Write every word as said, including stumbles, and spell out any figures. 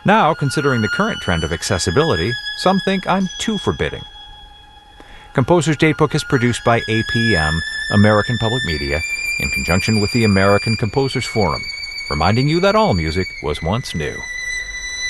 Now, considering the current trend of accessibility, some think I'm too forbidding. Composer's Datebook is produced by A P M, American Public Media, in conjunction with the American Composers Forum, reminding you that all music was once new.